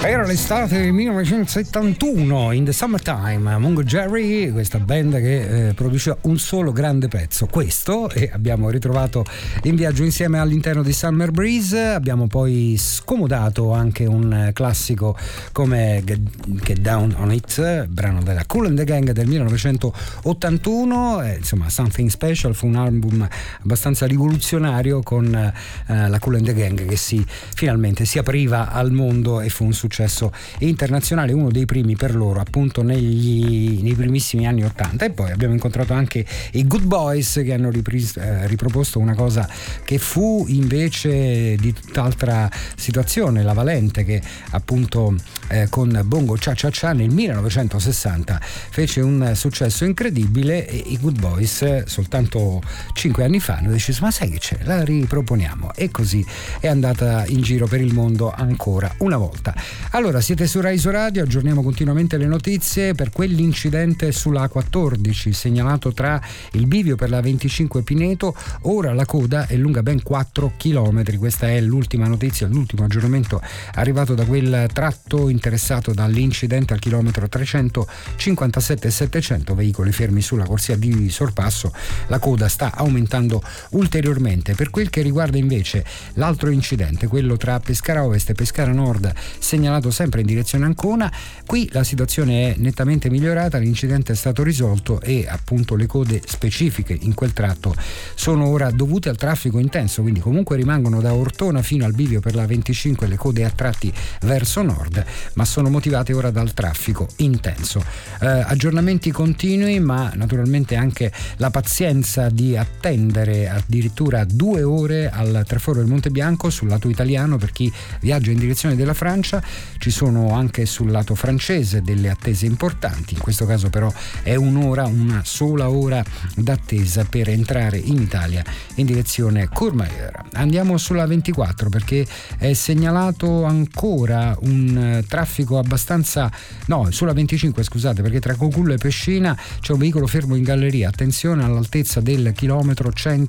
Era l'estate del 1971, In the Summertime, Mungo Jerry, questa band che produceva un solo grande pezzo, questo, e abbiamo ritrovato in viaggio insieme all'interno di Summer Breeze. Abbiamo poi scomodato anche un classico come Get Down on It, brano della Kool and the Gang del 1981, insomma Something Special, fu un album abbastanza rivoluzionario con la Kool and the Gang che finalmente si apriva al mondo e fu un successo internazionale, uno dei primi per loro appunto nei primissimi anni 80. E poi abbiamo incontrato anche i Good Boys che hanno riproposto una cosa che fu invece di tutt'altra situazione, la Valente, che appunto con Bongo Cha Cha Cha nel 1960 fece un successo incredibile, e i Good Boys soltanto 5 anni fa hanno deciso: ma sai che c'è, la riproponiamo, e così è andata in giro per il mondo ancora una volta. Allora, siete su Rai Radio, aggiorniamo continuamente le notizie. Per quell'incidente sulla A14 segnalato tra il bivio per la 25 Pineto, ora la coda è lunga ben 4 km. Questa è l'ultima notizia, l'ultimo aggiornamento arrivato da quel tratto interessato dall'incidente al chilometro 357,700, veicoli fermi sulla corsia di sorpasso. La coda sta aumentando ulteriormente. Per quel che riguarda invece l'altro incidente, quello tra Pescara Ovest e Pescara Nord, segnalato sempre in direzione Ancona, qui la situazione è nettamente migliorata, l'incidente è stato risolto e appunto le code specifiche in quel tratto sono ora dovute al traffico intenso, quindi comunque rimangono da Ortona fino al bivio per la 25 le code a tratti verso nord, ma sono motivate ora dal traffico intenso. Aggiornamenti continui, ma naturalmente anche la pazienza di attendere addirittura 2 ore al traforo del Monte Bianco sul lato italiano per chi viaggia in direzione della Francia. Ci sono anche sul lato francese delle attese importanti, in questo caso però è una sola ora d'attesa per entrare in Italia in direzione Courmayeur. Andiamo sulla 24 perché è segnalato ancora un traffico sulla 25 scusate, perché tra Cocullo e Pescina c'è un veicolo fermo in galleria, attenzione, all'altezza del chilometro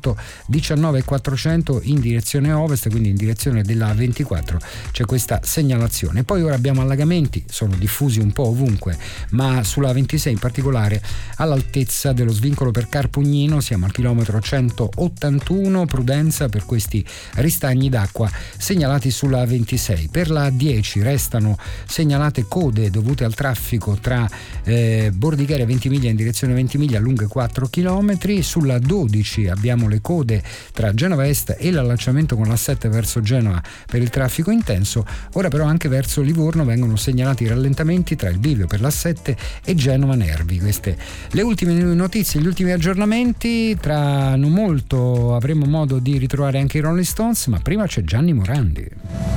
119,400 in direzione ovest, quindi in direzione della 24 c'è questa segnalazione. Poi ora abbiamo allagamenti, sono diffusi un po' ovunque, ma sulla 26 in particolare all'altezza dello svincolo per Carpugnino siamo al chilometro 181, prudenza per questi ristagni d'acqua segnalati sulla 26. Per la 10 restano segnalate code dovute al traffico tra Bordighera e Ventimiglia in direzione Ventimiglia lunghe 4 km. Sulla 12 abbiamo le code tra Genova Est e l'allacciamento con la 7 verso Genova per il traffico intenso. Ora però anche verso Livorno vengono segnalati rallentamenti tra il bivio per la 7 e Genova Nervi. Queste le ultime notizie, gli ultimi aggiornamenti. Tra non molto avremo modo di ritrovare anche i Rolling Stones, ma prima c'è Gianni Morandi.